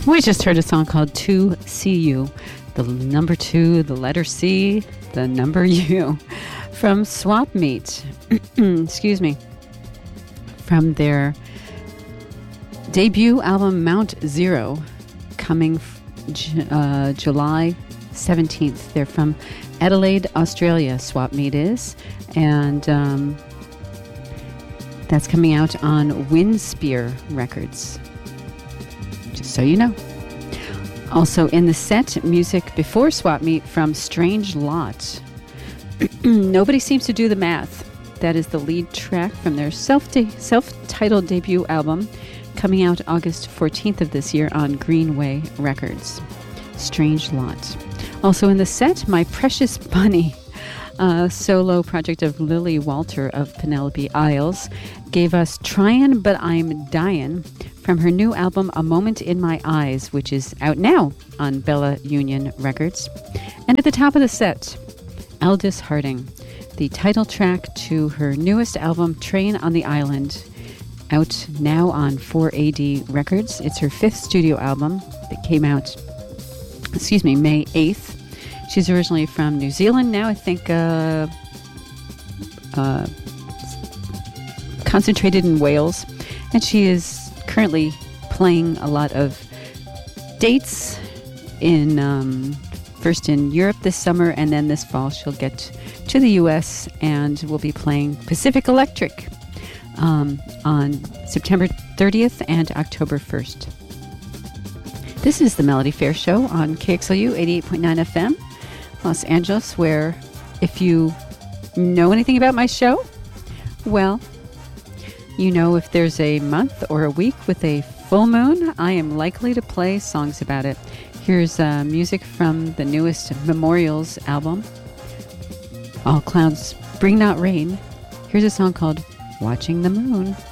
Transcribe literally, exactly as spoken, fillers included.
We just heard a song called To See You. The number two, the letter C, the number U. From Swap Meet. Excuse me. From their debut album Mount Zero, coming uh, July seventeenth. They're from Adelaide, Australia, Swap Meet is. And um, that's coming out on Windspear Records. Just so you know. Also in the set, music before Swap Meet from Strange Lot. Nobody Seems to Do the Math. That is the lead track from their self de- self-titled debut album, coming out August fourteenth of this year on Greenway Records. Strange Lot. Also in the set, My Precious Bunny, a solo project of Lily Walter of Penelope Isles, gave us Tryin' But I'm Dyin' from her new album A Moment in My Eyes, which is out now on Bella Union Records. And at the top of the set, Aldous Harding, the title track to her newest album, Train on the Island, out now on four A D Records. It's her fifth studio album that came out, excuse me, May eighth. She's originally from New Zealand now, I think uh, uh, concentrated in Wales. And she is currently playing a lot of dates in um, first in Europe this summer, and then this fall she'll get to the U S and will be playing Pacific Electric um, on September thirtieth and October first. This is the Melody Fair Show on K X L U eighty-eight point nine F M, Los Angeles, where if you know anything about my show, well, you know if there's a month or a week with a full moon, I am likely to play songs about it. Here's uh, music from the newest Memorials album, All Clouds Bring Not Rain. Here's a song called Watching the Moon.